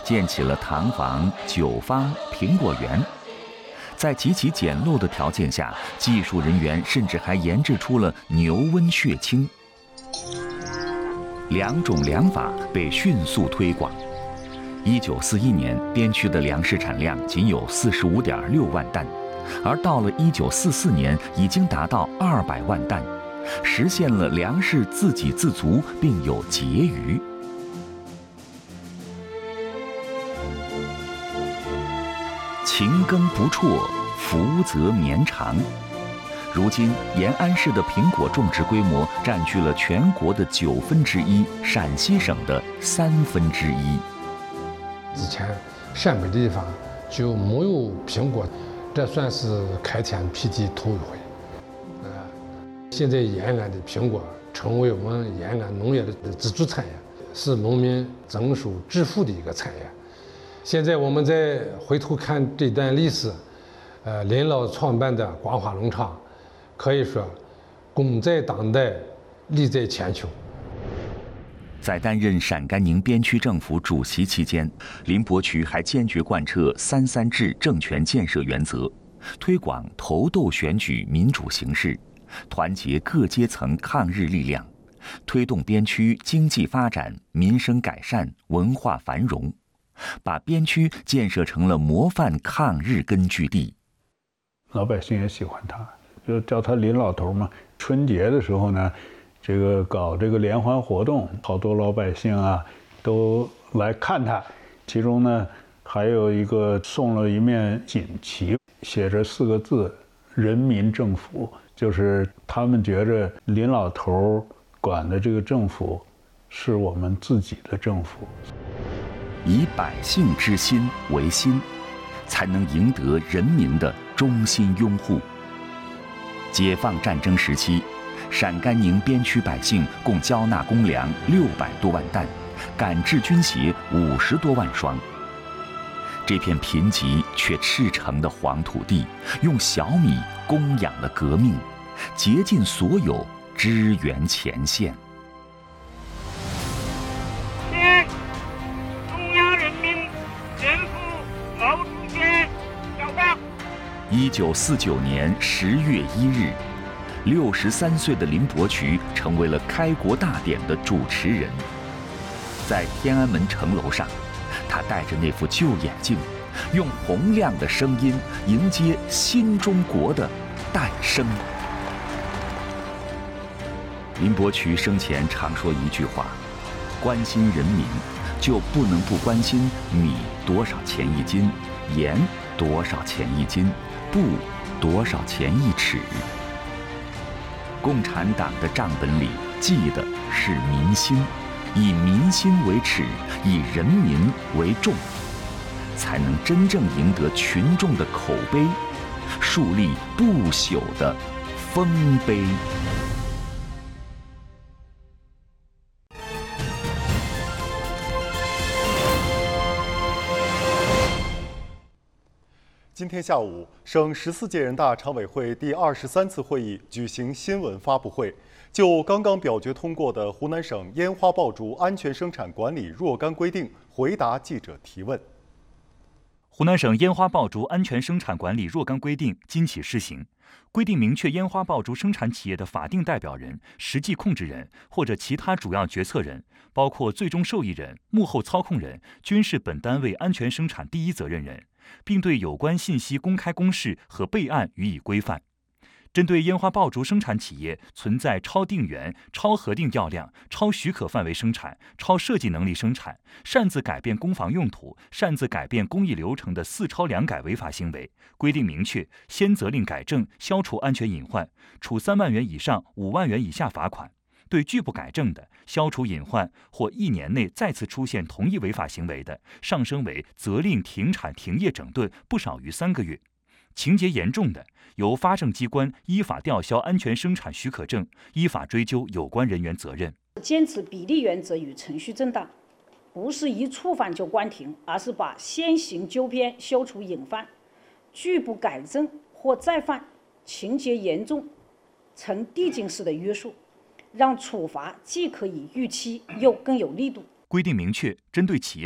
建起了糖坊、酒坊、苹果园。在极其简陋的条件下，技术人员甚至还研制出了牛温血清。两种粮法被迅速推广。1941年，边区的粮食产量仅有45.6万担，而到了1944年，已经达到200万担，实现了粮食自给自足，并有结余。勤耕不辍，福泽绵长。如今，延安市的苹果种植规模占据了全国的1/9，陕西省的1/3。 以前陕北的地方就没有苹果，这算是开天辟地头一回。现在延安的苹果成为我们延安农业的支柱产业，是农民增收致富的一个产业。现在我们再回头看这段历史，林老创办的光华农场，可以说功在当代，利在千秋。 在担任陕甘宁边区政府主席期间，林伯渠还坚决贯彻“3·3制”政权建设原则，推广投斗选举民主形式，团结各阶层抗日力量，推动边区经济发展、民生改善、文化繁荣，把边区建设成了模范抗日根据地。 老百姓也喜欢他，就叫他林老头嘛。春节的时候呢，这个搞这个联欢活动，好多老百姓啊都来看他。其中呢，还有一个送了一面锦旗，写着4个字“人民政府”，就是他们觉着林老头管的这个政府是我们自己的政府。 以百姓之心为心，才能赢得人民的衷心拥护。解放战争时期，陕甘宁边区百姓共交纳公粮600多万担，赶制军鞋50多万双。这片贫瘠却赤诚的黄土地，用小米供养了革命，竭尽所有支援前线。1949年10月1日，63岁的林伯渠成为了开国大典的主持人。在天安门城楼上，他戴着那副旧眼镜，用洪亮的声音迎接新中国的诞生。林伯渠生前常说一句话：关心人民，就不能不关心米多少钱1斤，盐多少钱1斤，布多少钱1尺。共产党的账本里记的是民心，以民心为尺，以人民为重，才能真正赢得群众的口碑，树立不朽的丰碑。 今天下午，省14届人大常委会第23次会议举行新闻发布会，就刚刚表决通过的湖南省烟花爆竹安全生产管理若干规定回答记者提问。 湖南省烟花爆竹安全生产管理若干规定今起施行，规定明确烟花爆竹生产企业的法定代表人、实际控制人或者其他主要决策人，包括最终受益人、幕后操控人，均是本单位安全生产第一责任人，并对有关信息公开公示和备案予以规范。针对烟花爆竹生产企业存在超定员、超核定药量、超许可范围生产、超设计能力生产、擅自改变工房用途、擅自改变工艺流程的4超2改违法行为，规定明确先责令改正，消除安全隐患，处3万元以上5万元以下罚款。对拒不改正的、消除隐患或1年内再次出现同一违法行为的，上升为责令停产停业整顿不少于3个月。情节严重的，由发证机关依法吊销安全生产许可证，依法追究有关人员责任。 坚持比例原则与程序正当，不是一触犯就关停，而是把先行纠偏、消除隐患，拒不改正或再犯，情节严重，呈递进式的约束，让处罚既可以预期，又更有力度。 规定明确，针对企业